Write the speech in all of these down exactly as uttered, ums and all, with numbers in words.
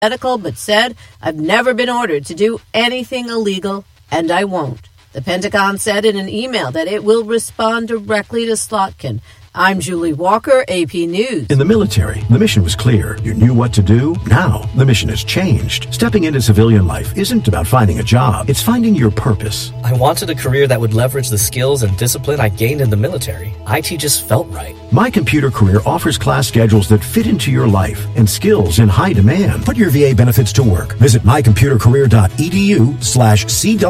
medical, but said, I've never been ordered to do anything illegal, and I won't. The Pentagon said in an email that it will respond directly to Slotkin. I'm Julie Walker, A P News. In the military, the mission was clear. You knew what to do. Now, the mission has changed. Stepping into civilian life isn't about finding a job. It's finding your purpose. I wanted a career that would leverage the skills and discipline I gained in the military. I T just felt right. My Computer Career offers class schedules that fit into your life and skills in high demand. Put your V A benefits to work. Visit mycomputercareer.edu slash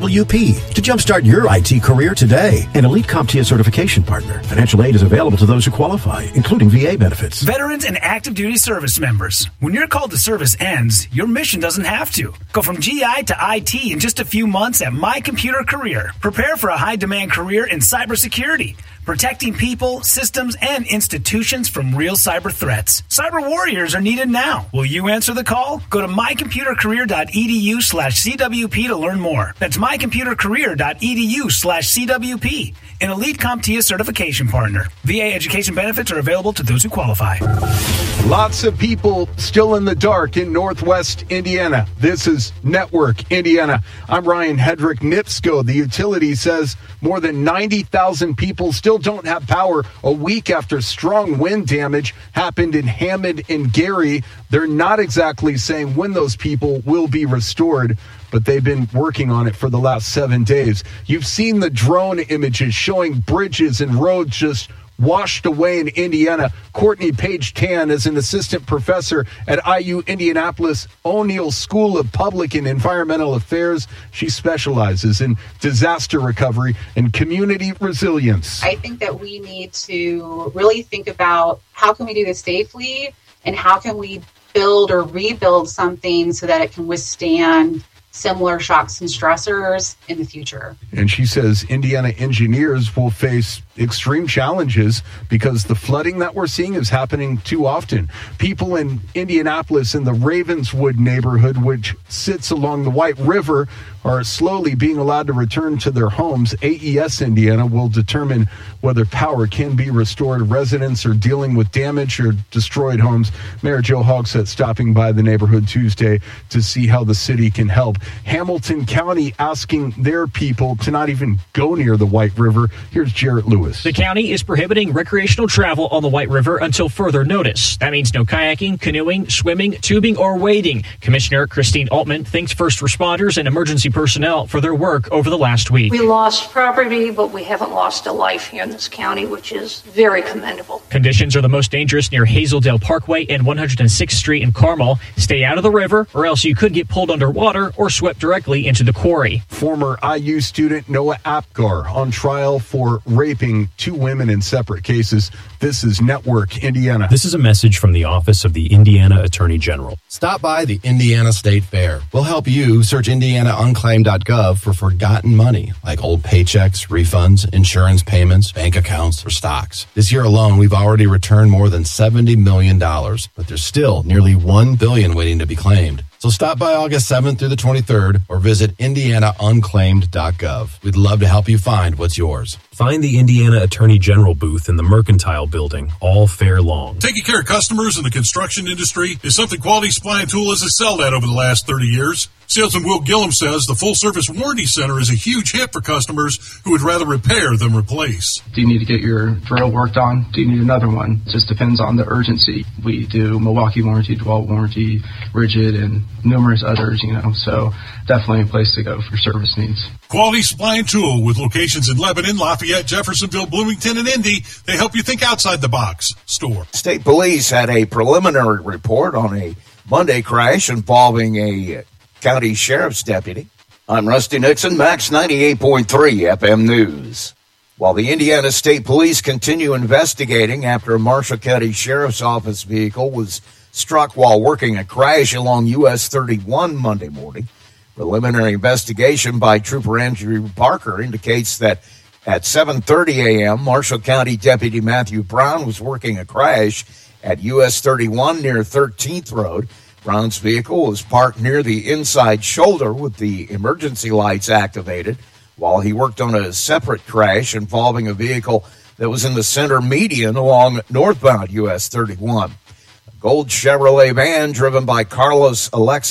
CWP to jumpstart your I T career today. An Elite CompTIA certification partner. Financial aid is available to those who qualify, including V A benefits. Veterans and active duty service members. When your call to service ends, your mission doesn't have to. Go from G I to I T in just a few months at My Computer Career. Prepare for a high-demand career in cybersecurity, protecting people, systems, and institutions from real cyber threats. Cyber warriors are needed now. Will you answer the call? Go to mycomputercareer.edu slash CWP to learn more. That's mycomputercareer.edu slash CWP. An Elite CompTIA certification partner. V A education benefits are available to those who qualify. Lots of people still in the dark in Northwest Indiana. This is Network Indiana. I'm Ryan Hedrick. NIPSCO, the utility, says more than ninety thousand people still don't have power a week after strong wind damage happened in Hammond and Gary. They're not exactly saying when those people will be restored, but they've been working on it for the last seven days. You've seen the drone images showing bridges and roads just washed away in Indiana. Courtney Page Tan is an assistant professor at I U Indianapolis O'Neill School of Public and Environmental Affairs. She specializes in disaster recovery and community resilience. I think that we need to really think about how can we do this safely and how can we build or rebuild something so that it can withstand similar shocks and stressors in the future. And she says Indiana engineers will face extreme challenges because the flooding that we're seeing is happening too often. People in Indianapolis in the Ravenswood neighborhood, which sits along the White River, are slowly being allowed to return to their homes. A E S Indiana will determine whether power can be restored. Residents are dealing with damage or destroyed homes. Mayor Joe Hogsett stopping by the neighborhood Tuesday to see how the city can help. Hamilton County asking their people to not even go near the White River. Here's Jarrett Lewis. The county is prohibiting recreational travel on the White River until further notice. That means no kayaking, canoeing, swimming, tubing, or wading. Commissioner Christine Altman thanks first responders and emergency personnel for their work over the last week. We lost property, but we haven't lost a life here in this county, which is very commendable. Conditions are the most dangerous near Hazeldale Parkway and one hundred sixth Street in Carmel. Stay out of the river, or else you could get pulled underwater or swept directly into the quarry. Former I U student Noah Apgar on trial for raping two women in separate cases. This is Network Indiana. This is a message from the Office of the Indiana Attorney General. Stop by the Indiana State Fair. We'll help you search indiana unclaimed dot gov for forgotten money, like old paychecks, refunds, insurance payments, bank accounts, or stocks. This year alone, we've already returned more than seventy million dollars, but there's still nearly one billion dollars waiting to be claimed. So stop by August seventh through the twenty-third or visit indiana unclaimed dot gov. We'd love to help you find what's yours. Find the Indiana Attorney General booth in the Mercantile Building all fair long. Taking care of customers in the construction industry is something Quality Supply and Tool has excelled at over the last thirty years. Salesman Will Gillum says the full-service warranty center is a huge hit for customers who would rather repair than replace. Do you need to get your drill worked on? Do you need another one? It just depends on the urgency. We do Milwaukee warranty, DeWalt warranty, Rigid, and numerous others, you know, so definitely a place to go for service needs. Quality Supply and Tool with locations in Lebanon, Lafayette, Jeffersonville, Bloomington, and Indy. They help you think outside the box. Store. State police had a preliminary report on a Monday crash involving a county sheriff's deputy. I'm Rusty Nixon, Max ninety-eight point three F M News. While the Indiana State Police continue investigating after a Marshall County Sheriff's Office vehicle was struck while working a crash along U S thirty-one Monday morning, preliminary investigation by Trooper Andrew Parker indicates that at seven thirty a.m., Marshall County Deputy Matthew Brown was working a crash at U S thirty-one near thirteenth Road. Brown's vehicle was parked near the inside shoulder with the emergency lights activated while he worked on a separate crash involving a vehicle that was in the center median along northbound U S thirty-one. Gold Chevrolet van driven by Carlos Alexis.